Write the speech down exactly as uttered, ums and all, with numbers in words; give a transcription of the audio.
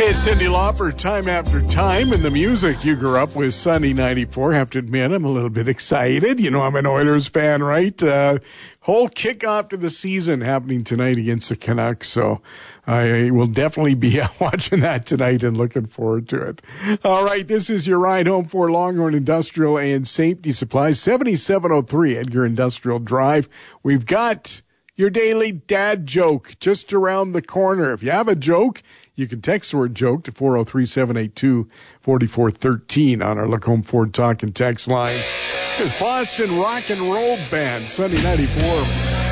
It's Cyndi Lauper, Time After Time, and the music you grew up with, Sunny ninety-four. Have to admit, I'm a little bit excited. You know, I'm an Oilers fan, right? Uh, whole kickoff to the season happening tonight against the Canucks, so I will definitely be watching that tonight and looking forward to it. All right, this is your ride home for Longhorn Industrial and Safety Supplies, seventy-seven oh three Edgar Industrial Drive. We've got your daily dad joke just around the corner. If you have a joke, you can text the word joke to four oh three, seven eight two, four four one three on our Look Home Ford Talk and Text line. It's Boston Rock and Roll Band, Sunday ninety-four.